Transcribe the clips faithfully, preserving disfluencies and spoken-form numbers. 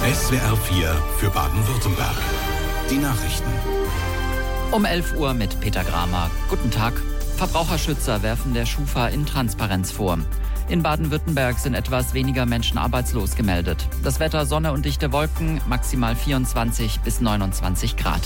S W R vier für Baden-Württemberg. Die Nachrichten. Um elf Uhr mit Peter Gramer. Guten Tag. Verbraucherschützer werfen der Schufa Intransparenz vor. In Baden-Württemberg sind etwas weniger Menschen arbeitslos gemeldet. Das Wetter: Sonne und dichte Wolken, maximal vierundzwanzig bis neunundzwanzig Grad.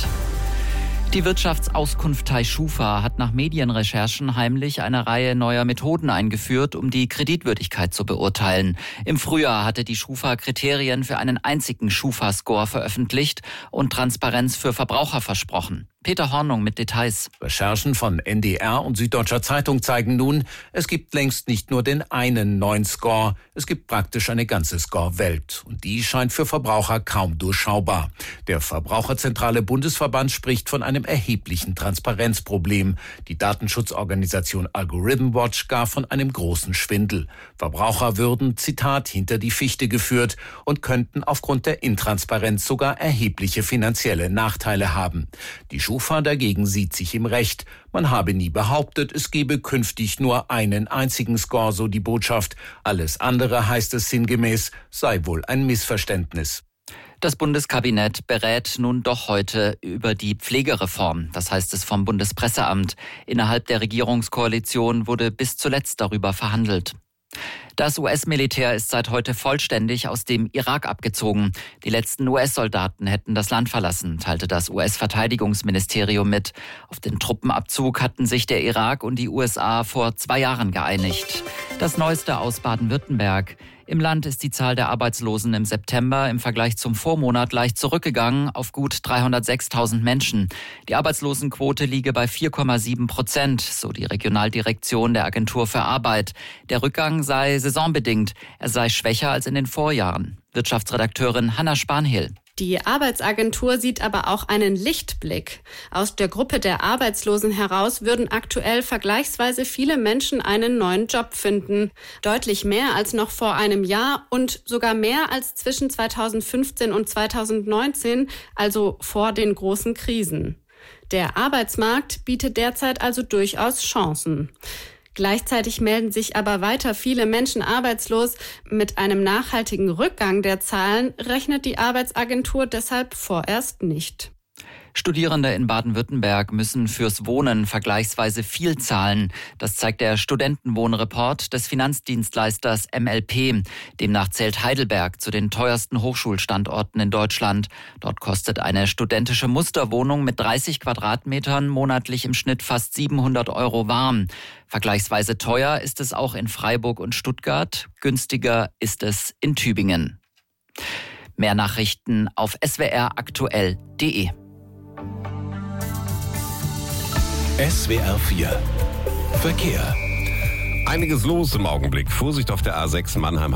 Die Wirtschaftsauskunftei Schufa hat nach Medienrecherchen heimlich eine Reihe neuer Methoden eingeführt, um die Kreditwürdigkeit zu beurteilen. Im Frühjahr hatte die Schufa Kriterien für einen einzigen Schufa-Score veröffentlicht und Transparenz für Verbraucher versprochen. Peter Hornung mit Details. Recherchen von N D R und Süddeutscher Zeitung zeigen nun, es gibt längst nicht nur den einen neuen Score, es gibt praktisch eine ganze Score-Welt. Und die scheint für Verbraucher kaum durchschaubar. Der Verbraucherzentrale Bundesverband spricht von einem erheblichen Transparenzproblem. Die Datenschutzorganisation Algorithm Watch gar von einem großen Schwindel. Verbraucher würden, Zitat, hinter die Fichte geführt und könnten aufgrund der Intransparenz sogar erhebliche finanzielle Nachteile haben. Die Schufa dagegen sieht sich im Recht. Man habe nie behauptet, es gebe künftig nur einen einzigen Score, so die Botschaft. Alles andere, heißt es sinngemäß, sei wohl ein Missverständnis. Das Bundeskabinett berät nun doch heute über die Pflegereform. Das heißt es vom Bundespresseamt. Innerhalb der Regierungskoalition wurde bis zuletzt darüber verhandelt. Das U S-Militär ist seit heute vollständig aus dem Irak abgezogen. Die letzten U S-Soldaten hätten das Land verlassen, teilte das U S-Verteidigungsministerium mit. Auf den Truppenabzug hatten sich der Irak und die U S A vor zwei Jahren geeinigt. Das Neueste aus Baden-Württemberg. Im Land ist die Zahl der Arbeitslosen im September im Vergleich zum Vormonat leicht zurückgegangen auf gut dreihundertsechstausend Menschen. Die Arbeitslosenquote liege bei vier Komma sieben Prozent, so die Regionaldirektion der Agentur für Arbeit. Der Rückgang sei saisonbedingt, er sei schwächer als in den Vorjahren. Wirtschaftsredakteurin Hanna Spanhiel. Die Arbeitsagentur sieht aber auch einen Lichtblick. Aus der Gruppe der Arbeitslosen heraus würden aktuell vergleichsweise viele Menschen einen neuen Job finden. Deutlich mehr als noch vor einem Jahr und sogar mehr als zwischen zweitausendfünfzehn und zweitausendneunzehn, also vor den großen Krisen. Der Arbeitsmarkt bietet derzeit also durchaus Chancen. Gleichzeitig melden sich aber weiter viele Menschen arbeitslos. Mit einem nachhaltigen Rückgang der Zahlen rechnet die Arbeitsagentur deshalb vorerst nicht. Studierende in Baden-Württemberg müssen fürs Wohnen vergleichsweise viel zahlen. Das zeigt der Studentenwohnreport des Finanzdienstleisters M L P. Demnach zählt Heidelberg zu den teuersten Hochschulstandorten in Deutschland. Dort kostet eine studentische Musterwohnung mit dreißig Quadratmetern monatlich im Schnitt fast siebenhundert Euro warm. Vergleichsweise teuer ist es auch in Freiburg und Stuttgart. Günstiger ist es in Tübingen. Mehr Nachrichten auf s w r aktuell punkt d e. S W R vier Verkehr. Einiges los im Augenblick. Vorsicht auf der A sechs Mannheim